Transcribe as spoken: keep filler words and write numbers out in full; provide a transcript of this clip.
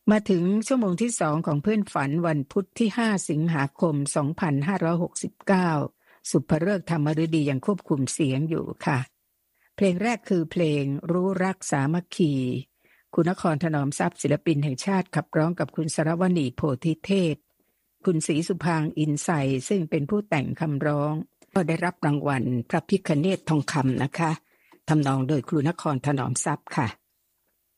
มาถึงชั่วโมงที่สองของเพื่อนฝันวันพุธที่ห้าสิงหาคมสองพันห้าร้อยหกสิบเก้าสุภฤกษ์ธรรมฤดียังควบคุมเสียงอยู่ค่ะเพลงแรกคือเพลงรู้รักสามัคคีคุณนครถนอมทรัพย์ศิลปินแห่งชาติขับร้องกับคุณสรวณีโพธิเทพคุณศรีสุพางค์อินไซซึ่งเป็นผู้แต่งคำร้องก็ได้รับรางวัลพระพิฆเนศทองคำนะคะทำนองโดยครูนครถนอมทรัพย์ค่ะ